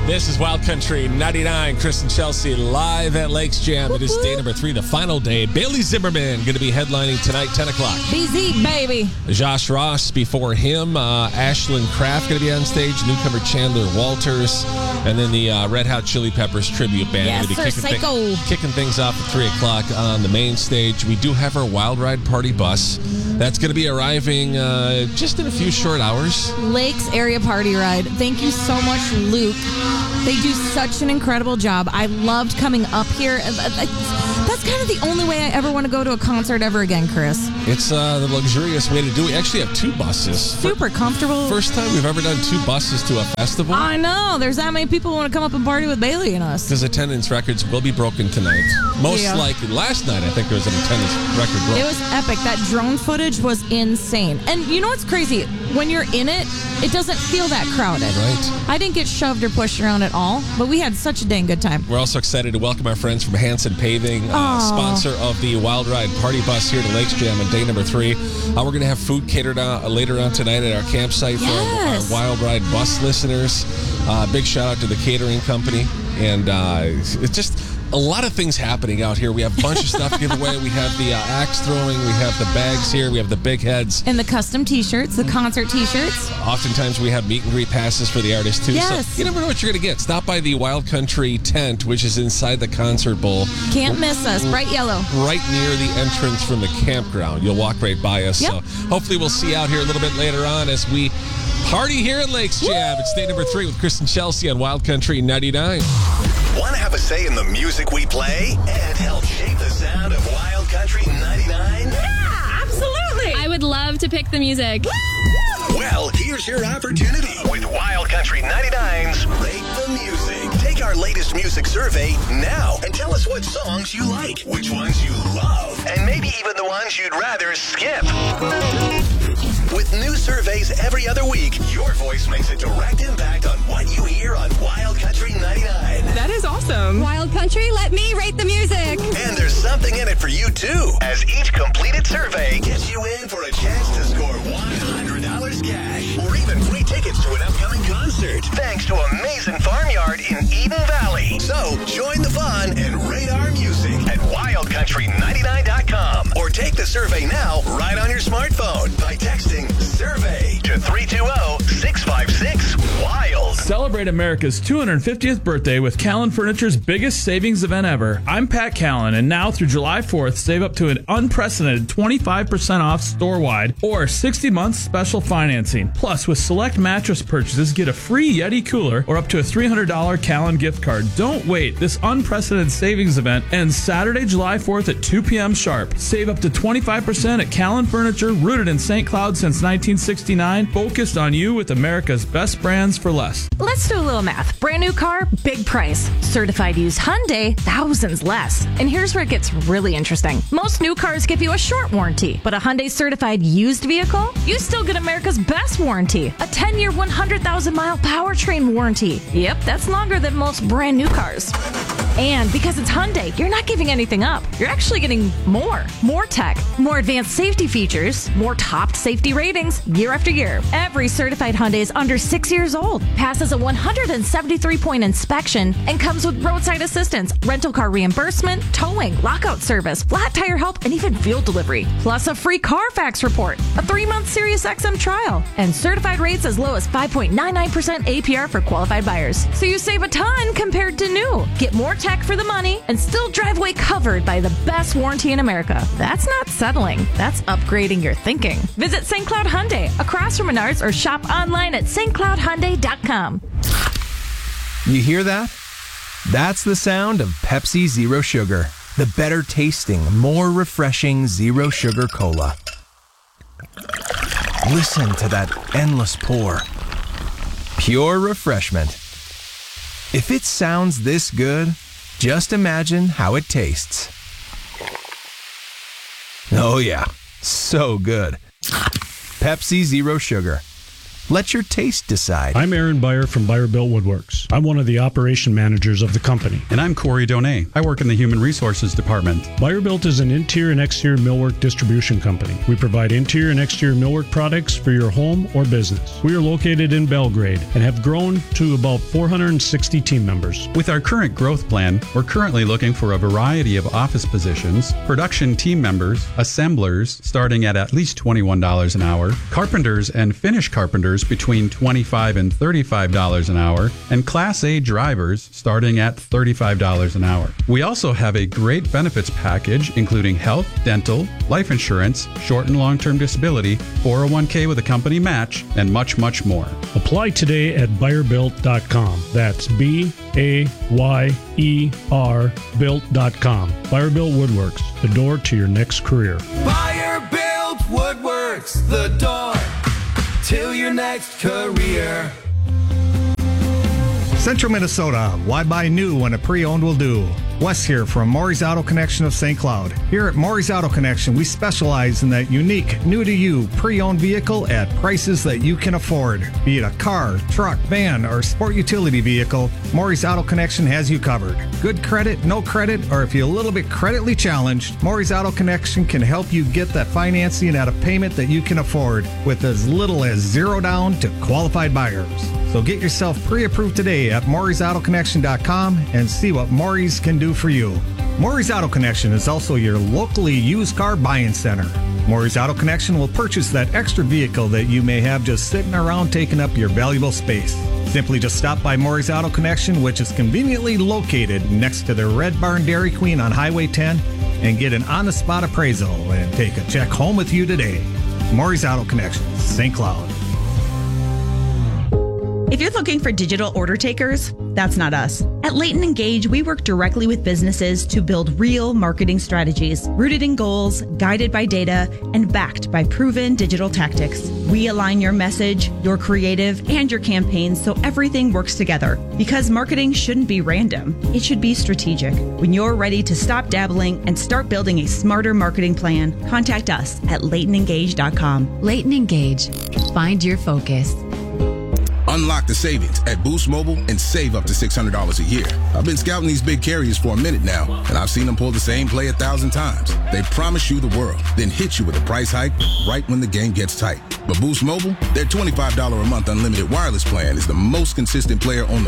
This is Wild Country 99. Chris and Chelsea live at Lakes Jam. It is day number 3, the final day. Bailey Zimmerman going to be headlining tonight, 10 o'clock. BZ, baby. Josh Ross before him. Ashlyn Kraft going to be on stage. Newcomer Chandler Walters. And then the Red Hot Chili Peppers tribute band. Yes, going to be kicking things off at 3 o'clock on the main stage. We do have our Wild Ride Party bus. That's going to be arriving just in a few short hours. Lakes Area Party Ride. Thank you so much, Luke. They do such an incredible job. I loved coming up here. That's kind of the only way I ever want to go to a concert ever again, Chris. It's the luxurious way to do it. We actually have 2 buses. Super comfortable. First time we've ever done 2 buses to a festival. I know. There's that many people who want to come up and party with Bailey and us. Because attendance records will be broken tonight. Most likely. Last night, I think there was an attendance record broken. It was epic. That drone footage was insane. And you know what's crazy? When you're in it, it doesn't feel that crowded. Right. I didn't get shoved or pushed around at all, but we had such a dang good time. We're also excited to welcome our friends from Hanson Paving, sponsor of the Wild Ride Party Bus here to Lakes Jam on day number 3. We're going to have food catered later on tonight at our campsite for our Wild Ride Bus listeners. Big shout out to the catering company. And it's just a lot of things happening out here. We have a bunch of stuff to give away. We have the axe throwing. We have the bags here. We have the big heads. And the custom T-shirts, the concert T-shirts. Oftentimes we have meet and greet passes for the artists, too. Yes. So you never know what you're going to get. Stop by the Wild Country tent, which is inside the concert bowl. Can't miss us. Bright yellow. Right near the entrance from the campground. You'll walk right by us. Yep. So hopefully we'll see you out here a little bit later on as we party here at Lakes Jam. It's day number 3 with Chris and Chelsea on Wild Country 99. Want to have a say in the music we play and help shape the sound of Wild Country 99? Yeah, absolutely. I would love to pick the music. Well, here's your opportunity with Wild Country 99's Rate the Music. Take our latest music survey now and tell us what songs you like, which ones you love, and maybe even the ones you'd rather skip. With new surveys every other week, your voice makes a direct impact on what you hear on Wild Country 99. That is awesome. Wild Country, let me rate the music. And there's something in it for you, too, as each completed survey gets you in for a chance to score $100 cash or even free tickets to an upcoming concert, thanks to Amazing Farmyard in Eden Valley. So join the fun and rate our music at wildcountry99.com or take the survey now right on your smartphone by texting survey to 320-656-WILD. Celebrate America's 250th birthday with Callan Furniture's biggest savings event ever. I'm Pat Callan, and now through July 4th, save up to an unprecedented 25% off store-wide or 60 months special financing. Plus, with select mattress purchases, get a free Yeti cooler or up to a $300 Callan gift card. Don't wait. This unprecedented savings event ends Saturday, July 4th at 2 p.m. sharp. Save up to 25% at Callan Furniture, rooted in St. Cloud since 1969, focused on you with America's best brands for less. Let's do a little math. Brand new car, big price. Certified used Hyundai, thousands less. And here's where it gets really interesting. Most new cars give you a short warranty, but a Hyundai certified used vehicle, you still get America's best warranty. A 10-year, 100,000-mile powertrain warranty. Yep, that's longer than most brand new cars. And because it's Hyundai, you're not giving anything up. You're actually getting more. More tech, more advanced safety features, more top safety ratings year after year. Every certified Hyundai is under 6 years old, passes a 173-point inspection, and comes with roadside assistance, rental car reimbursement, towing, lockout service, flat tire help, and even fuel delivery. Plus a free Carfax report, a 3-month SiriusXM trial, and certified rates as low as 5.99% APR for qualified buyers. So you save a ton compared to new. Get more tech for the money and still drive away covered by the best warranty in America. That's not settling. That's upgrading your thinking. Visit St. Cloud Hyundai across from Menards or shop online at stcloudhyundai.com. You hear that? That's the sound of Pepsi Zero Sugar, the better tasting, more refreshing Zero Sugar Cola. Listen to that endless pour. Pure refreshment. If it sounds this good, just imagine how it tastes. Oh yeah, so good. Pepsi Zero Sugar. Let your taste decide. I'm Aaron Beyer from Beyer Built Woodworks. I'm one of the operation managers of the company. And I'm Corey Donay. I work in the Human Resources Department. Buyer-Built is an interior and exterior millwork distribution company. We provide interior and exterior millwork products for your home or business. We are located in Belgrade and have grown to about 460 team members. With our current growth plan, we're currently looking for a variety of office positions, production team members, assemblers starting at least $21 an hour, carpenters and finish carpenters between $25 and $35 an hour, and Class A drivers starting at $35 an hour. We also have a great benefits package including health, dental, life insurance, short and long-term disability, 401k with a company match, and much, much more. Apply today at BuyerBuilt.com. That's BAYER Built.com. Buyer-Built Woodworks, the door to your next career. Built Woodworks, the door to your next career. Central Minnesota, why buy new when a pre-owned will do? Wes here from Maury's Auto Connection of St. Cloud. Here at Maury's Auto Connection, we specialize in that unique, new-to-you, pre-owned vehicle at prices that you can afford. Be it a car, truck, van, or sport utility vehicle, Maury's Auto Connection has you covered. Good credit, no credit, or if you're a little bit creditly challenged, Maury's Auto Connection can help you get that financing at a payment that you can afford with as little as $0 down to qualified buyers. So get yourself pre-approved today at Maury'sAutoConnection.com and see what Maury's can do for you. Maury's Auto Connection is also your locally used car buying center. Maury's Auto Connection will purchase that extra vehicle that you may have just sitting around taking up your valuable space. Simply just stop by Maury's Auto Connection, which is conveniently located next to the Red Barn Dairy Queen on Highway 10, and get an on-the-spot appraisal and take a check home with you today. Maury's Auto Connection, St. Cloud. If you're looking for digital order takers, that's not us. At Leighton Engage, we work directly with businesses to build real marketing strategies, rooted in goals, guided by data, and backed by proven digital tactics. We align your message, your creative, and your campaigns so everything works together. Because marketing shouldn't be random, it should be strategic. When you're ready to stop dabbling and start building a smarter marketing plan, contact us at LeightonEngage.com. Leighton Engage. Find your focus. Unlock the savings at Boost Mobile and save up to $600 a year. I've been scouting these big carriers for a minute now, and I've seen them pull the same play 1,000 times. They promise you the world, then hit you with a price hike right when the game gets tight. But Boost Mobile, their $25 a month unlimited wireless plan is the most consistent player on the